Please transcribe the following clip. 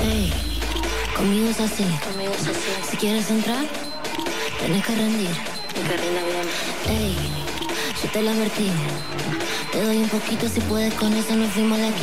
Ey, conmigo es así. Si quieres entrar, tienes que rendir. Y que rinda bien. Ey, yo te lo advertí. Te doy un poquito si puedes, con eso nos fuimos de aquí.